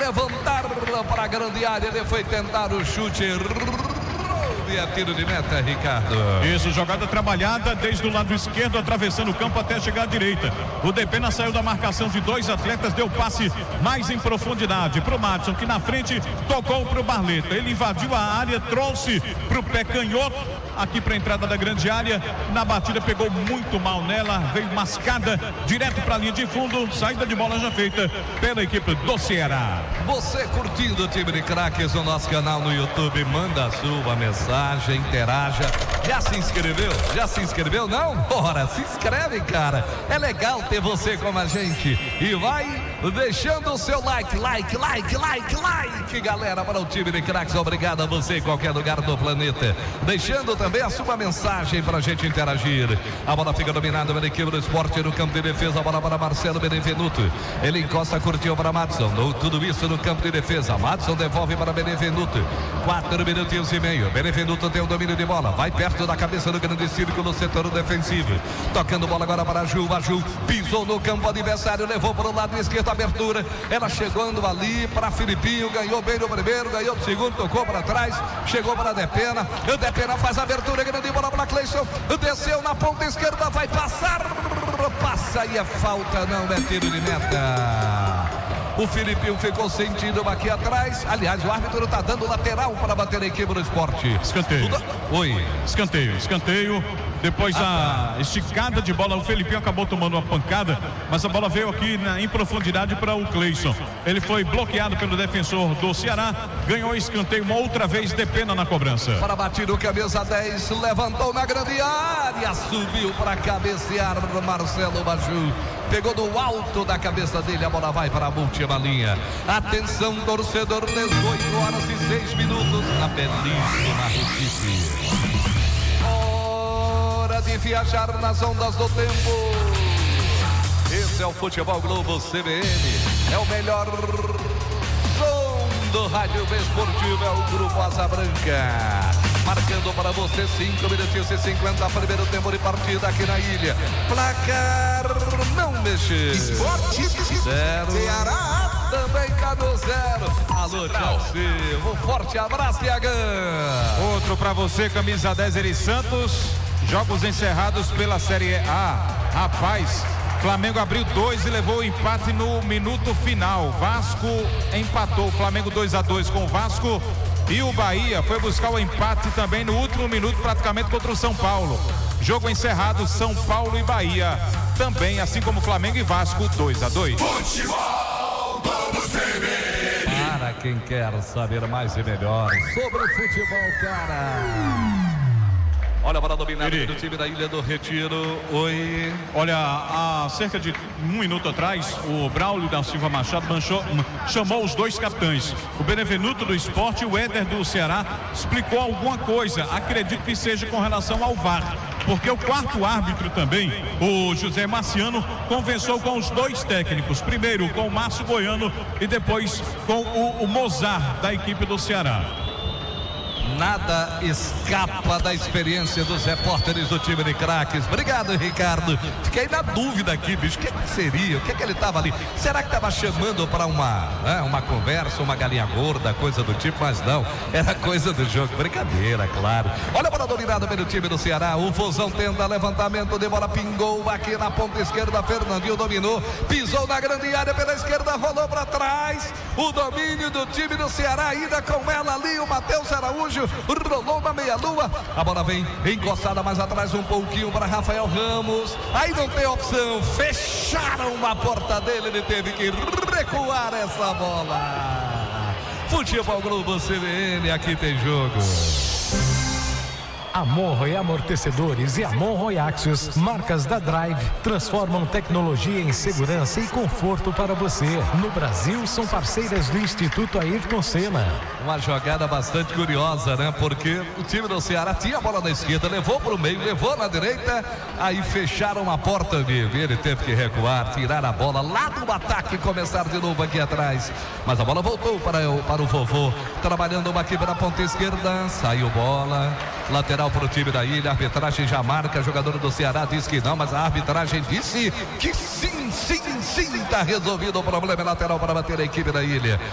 levantar para a grande área. Ele foi tentar o chute. E é tiro de meta, Ricardo. Isso, jogada trabalhada desde o lado esquerdo, atravessando o campo até chegar à direita. O Depena saiu da marcação de dois atletas, deu passe mais em profundidade para o Madison, que na frente tocou para o Barleta. Ele invadiu a área, trouxe para o pé canhoto, aqui para a entrada da grande área. Na batida pegou muito mal nela, veio mascada direto para a linha de fundo. Saída de bola já feita pela equipe do Ceará. Você curtindo o time de craques no nosso canal no YouTube, manda a sua mensagem, interaja. Já se inscreveu? Já se inscreveu? Não? Bora, se inscreve, cara. É legal ter você como a gente. E vai deixando o seu like, galera, para o time de craques. Obrigado a você em qualquer lugar do planeta. Deixando também a sua mensagem para a gente interagir. A bola fica dominada pela equipe do Sport no campo de defesa. A bola para Marcelo Benevenuto. Ele encosta, curtiu para Madison. Tudo isso no campo de defesa. Madison devolve para Benevenuto. 4 minutinhos e meio. Benevenuto tem o domínio de bola. Vai perto da cabeça do grande círculo no setor defensivo. Tocando bola agora para a Ju. A Ju pisou no campo adversário. Levou para o lado esquerdo. Abertura. Ela chegando ali para Filipinho. Ganhou bem no primeiro. Ganhou no segundo. Tocou para trás. Chegou para Depena. O Depena faz a abertura. Grande bola para Cleison. Desceu na ponta esquerda. Vai passar. Passa e é falta. Não é tiro de meta. O Filipinho ficou sentindo aqui atrás. Aliás, o árbitro está dando lateral para bater a equipe do Esporte. Escanteio. Oi. Escanteio. Depois a esticada de bola, o Felipinho acabou tomando uma pancada, mas a bola veio aqui em profundidade para o Cleison. Ele foi bloqueado pelo defensor do Ceará, ganhou escanteio uma outra vez, Depena na cobrança. Para bater o camisa 10, levantou na grande área, subiu para cabecear Marcelo Baju. Pegou do alto da cabeça dele, a bola vai para a última linha. Atenção, torcedor, 18 horas e 6 minutos na belíssima Recife. Hora de viajar nas ondas do tempo. Esse é o Futebol Globo CBN. É o melhor som do rádio esportivo, é o Grupo Asa Branca. Marcando para você 5 minutos e 50, primeiro tempo de partida aqui na ilha. Placar não mexer. Esporte 0. Ceará também está no 0. Alô, Chelsea. Um forte abraço, Iagã. Outro para você, camisa 10, Eri Santos. Jogos encerrados pela Série A. Rapaz, Flamengo abriu 2 e levou o empate no minuto final. Vasco empatou. Flamengo 2-2 com o Vasco. E o Bahia foi buscar o empate também no último minuto, praticamente contra o São Paulo. Jogo encerrado, São Paulo e Bahia. Também, assim como Flamengo e Vasco, 2-2. Futebol Globo CBN. Para quem quer saber mais e melhor sobre futebol, cara. Olha a bola dominada do time da Ilha do Retiro. Oi. Olha, há cerca de 1 minuto atrás, o Braulio da Silva Machado chamou os dois capitães, o Benevenuto do Sport e o Éder do Ceará. Explicou alguma coisa, acredito que seja com relação ao VAR, porque o quarto árbitro também, o José Marciano, conversou com os dois técnicos, primeiro com o Márcio Goiano e depois com o Mozart da equipe do Ceará. Nada escapa da experiência dos repórteres do time de craques. Obrigado, Ricardo. Fiquei na dúvida aqui, bicho. O que seria? O que ele estava ali? Será que estava chamando para uma conversa, uma galinha gorda, coisa do tipo? Mas não, era coisa do jogo. Brincadeira, claro. Olha a bola dominada pelo time do Ceará. O Fusão tenta levantamento de bola, pingou aqui na ponta esquerda. Fernandinho dominou, pisou na grande área pela esquerda, rolou para trás. O domínio do time do Ceará, ainda com ela ali, o Matheus Araújo. Rolou na meia-lua, a bola vem encostada mais atrás um pouquinho para Rafael Ramos. Aí não tem opção, fecharam a porta dele, ele teve que recuar essa bola. Futebol Globo CBN, aqui tem jogo. Amorro Amortecedores e Amorro Axios, marcas da Drive, transformam tecnologia em segurança e conforto para você. No Brasil, são parceiras do Instituto Ayrton Senna. Uma jogada bastante curiosa, né? Porque o time do Ceará tinha a bola na esquerda, levou para o meio, levou na direita, aí fecharam a porta, amigo. Ele teve que recuar, tirar a bola lá do ataque e começar de novo aqui atrás. Mas a bola voltou para o vovô, trabalhando aqui pela ponta esquerda, saiu bola, lateral para o time da ilha, a arbitragem já marca, jogador do Ceará diz que não, mas a arbitragem disse que sim, está resolvido o problema, lateral para bater a equipe da ilha.